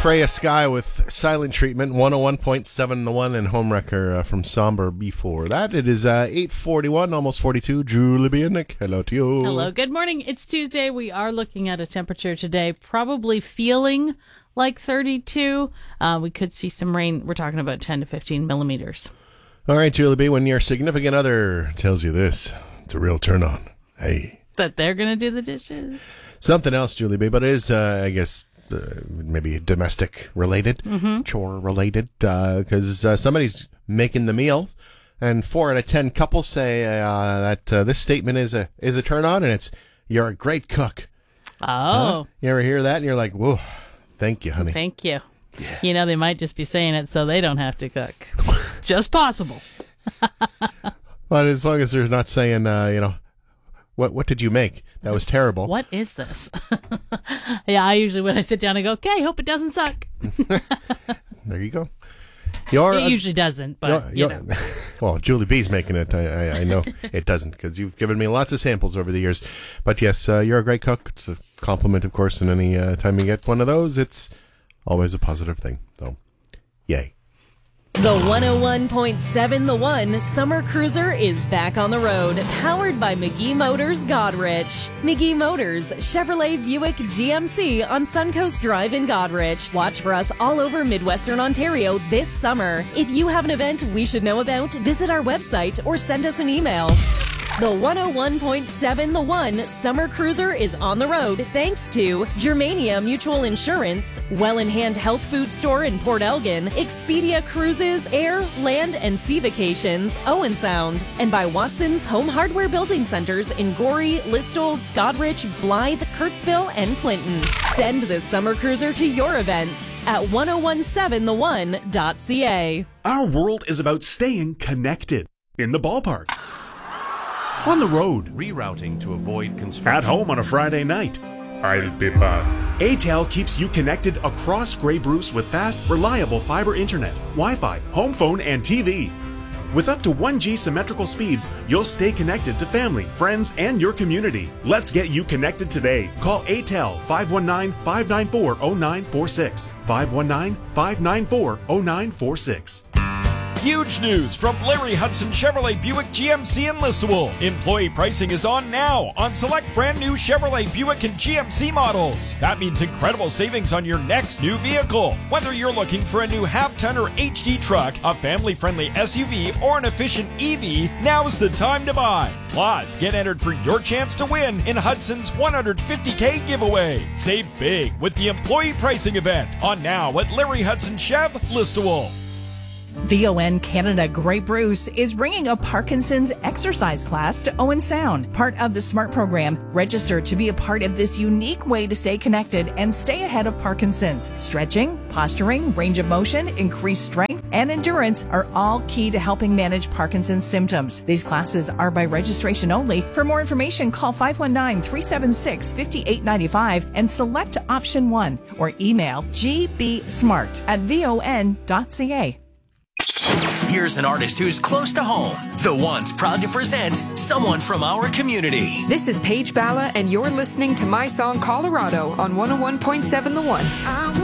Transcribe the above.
Freya Sky with Silent Treatment, 101.7 The One, and Homewrecker from Somber before that. It is 8:41, almost 42. Julie B. and Nick, hello to you. Hello, good morning. It's Tuesday. We are looking at a temperature today, probably feeling like 32. We could see some rain. We're talking about 10 to 15 millimeters. All right, Julie B., when your significant other tells you this, it's a real turn on. Hey. That they're going to do the dishes? Something else, Julie B., but it is, I guess, maybe domestic related, chore related, because somebody's making the meals, and 4 out of 10 couples say that this statement is a turn on, and it's, you're a great cook. Oh. You ever hear that and you're like, whoa, thank you, honey. Thank you. Yeah. You know, they might just be saying it so they don't have to cook. Just possible. Well, as long as they're not saying, what did you make? That was terrible. What is this? Yeah, I usually, when I sit down, I go, okay, hope it doesn't suck. There you go. It usually doesn't, but, you know. Well, Julie B's making it. I know it doesn't, because you've given me lots of samples over the years. But yes, you're a great cook. It's a compliment, of course, and any time you get one of those, it's always a positive thing. So, yay. The 101.7 The One Summer Cruiser is back on the road, powered by McGee Motors Godrich. McGee Motors, Chevrolet Buick GMC on Suncoast Drive in Godrich. Watch for us all over Midwestern Ontario this summer. If you have an event we should know about, visit our website or send us an email. The 101.7 The One Summer Cruiser is on the road thanks to Germania Mutual Insurance, Well in Hand Health Food Store in Port Elgin, Expedia Cruises, Air, Land, and Sea Vacations, Owen Sound, and by Watson's Home Hardware Building Centers in Gorey, Listowel, Godrich, Blythe, Kirksville, and Clinton. Send the Summer Cruiser to your events at 1017thone.ca. Our world is about staying connected. In the ballpark, on the road, rerouting to avoid construction, at home on a Friday night. I'll be back. A-Tel keeps you connected across Grey Bruce with fast, reliable fiber internet, Wi-Fi, home phone, and TV. With up to 1G symmetrical speeds, you'll stay connected to family, friends, and your community. Let's get you connected today. Call A-Tel 519-594-0946. 519-594-0946. Huge news from Larry Hudson Chevrolet Buick GMC in Listowel. Employee pricing is on now on select brand new Chevrolet Buick and GMC models. That means incredible savings on your next new vehicle. Whether you're looking for a new half-ton or HD truck, a family-friendly SUV, or an efficient EV, now's the time to buy. Plus, get entered for your chance to win in Hudson's $150K giveaway. Save big with the employee pricing event on now at Larry Hudson Chev, Listowel. VON Canada Grey Bruce is bringing a Parkinson's exercise class to Owen Sound. Part of the SMART program, register to be a part of this unique way to stay connected and stay ahead of Parkinson's. Stretching, posturing, range of motion, increased strength, and endurance are all key to helping manage Parkinson's symptoms. These classes are by registration only. For more information, call 519-376-5895 and select option 1 or email gbsmart@von.ca. Here's an artist who's close to home. The One's proud to present someone from our community. This is Paige Balla, and you're listening to my song Colorado on 101.7 The One.